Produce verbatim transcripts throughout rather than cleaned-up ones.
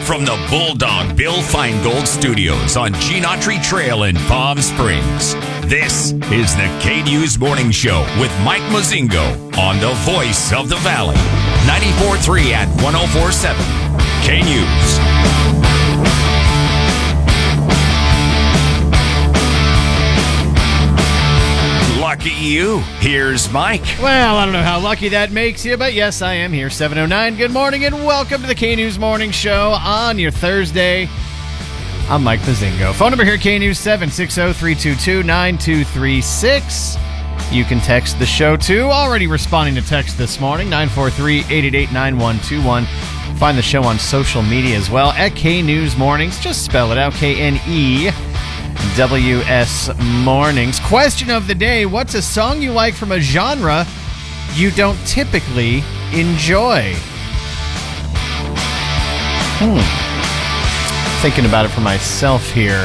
from the Bulldog Bill Feingold Studios on Gene Autry Trail in Palm Springs. This is the K-News Morning Show with Mike Mozingo on the voice of the Valley. ninety-four point three and one oh four point seven K-News. Lucky you. Here's Mike. Well, I don't know how lucky that makes you, but yes, I am here. seven oh nine. Good morning and welcome to the K-News Morning Show on your Thursday. I'm Mike Mozingo. Phone number here, K-News, seven six zero, three two two, nine two three six. You can text the show, too. Already responding to text this morning, nine four three, eight eight eight, nine one two one. Find the show on social media as well, at K-News Mornings. Just spell it out, K N E W S Mornings. Question of the day, what's a song you like from a genre you don't typically enjoy? Hmm. Thinking about it for myself here.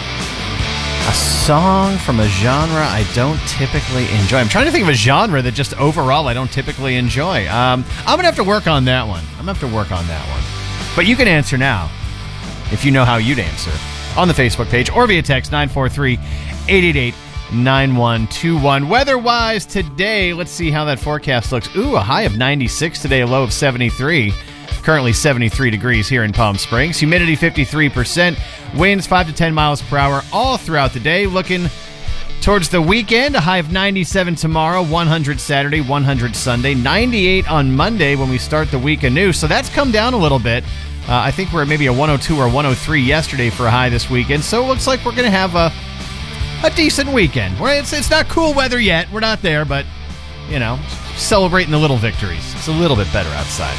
A song from a genre I don't typically enjoy. I'm trying to think of a genre that just overall I don't typically enjoy. Um, I'm going to have to work on that one. I'm going to have to work on that one. But you can answer now if you know how you'd answer on the Facebook page or via text nine four three, eight eight eight, nine one two one. Weather-wise today, let's see how that forecast looks. Ooh, a high of ninety-six today, a low of seventy-three. Currently seventy-three degrees here in Palm Springs. Humidity fifty-three percent. Winds five to ten miles per hour all throughout the day. Looking towards the weekend, a high of ninety-seven tomorrow, one hundred Saturday, one hundred Sunday, ninety-eight on Monday when we start the week anew. So that's come down a little bit. Uh, I think we're at maybe a one oh two or one oh three yesterday for a high this weekend. So it looks like we're going to have a a decent weekend. We're, it's, it's not cool weather yet. We're not there, but, you know, celebrating the little victories. It's a little bit better outside.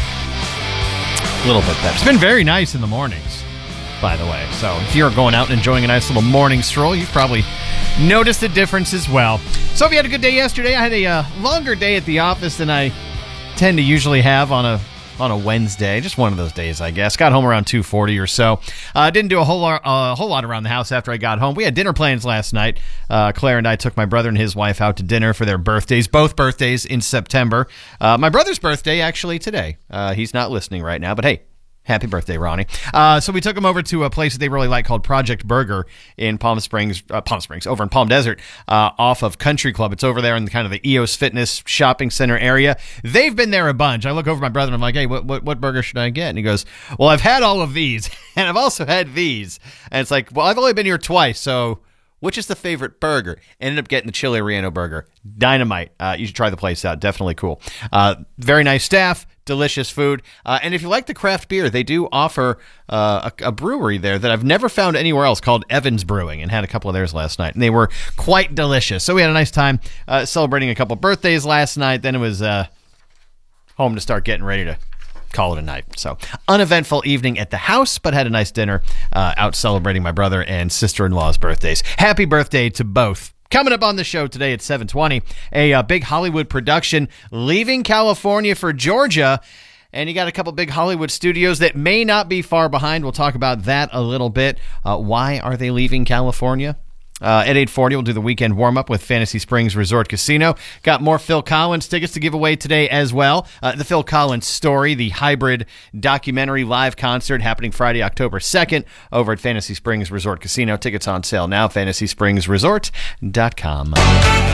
A little bit better. It's been very nice in the mornings, by the way. So if you're going out and enjoying a nice little morning stroll, you've probably noticed the difference as well. So if you had a good day yesterday, I had a uh, longer day at the office than I tend to usually have on a on a Wednesday. Just one of those days, I guess. Got home around two forty or so. Uh, didn't do a whole lot, uh, whole lot around the house after I got home. We had dinner plans last night. Uh, Claire and I took my brother and his wife out to dinner for their birthdays. Both birthdays in September. Uh, my brother's birthday actually today. Uh, he's not listening right now, but hey, happy birthday, Ronnie. Uh, so we took him over to a place that they really like called Project Burger in Palm Springs, uh, Palm Springs, over in Palm Desert, uh, off of Country Club. It's over there in the, kind of the E O S Fitness shopping center area. They've been there a bunch. I look over at my brother and I'm like, hey, what, what, what burger should I get? And he goes, well, I've had all of these and I've also had these. And it's like, well, I've only been here twice, so which is the favorite burger? Ended up getting the Chili Relleno burger. Dynamite. Uh, you should try the place out. Definitely cool. Uh, very nice staff. Delicious food. Uh, and if you like the craft beer, they do offer uh, a, a brewery there that I've never found anywhere else called Evans Brewing, and had a couple of theirs last night. And they were quite delicious. So we had a nice time uh, celebrating a couple birthdays last night. Then it was uh, home to start getting ready to call it a night. So uneventful evening at the house, but had a nice dinner uh, out celebrating my brother and sister-in-law's birthdays. Happy birthday to both. Coming up on the show today at seven twenty, a, a big Hollywood production leaving California for Georgia. And you got a couple big Hollywood studios that may not be far behind. We'll talk about that a little bit. Uh, why are they leaving California? Uh, at eight forty, we'll do the weekend warm-up with Fantasy Springs Resort Casino. Got more Phil Collins tickets to give away today as well. Uh, the Phil Collins Story, the hybrid documentary live concert happening Friday, October second over at Fantasy Springs Resort Casino. Tickets on sale now, fantasy springs resort dot com.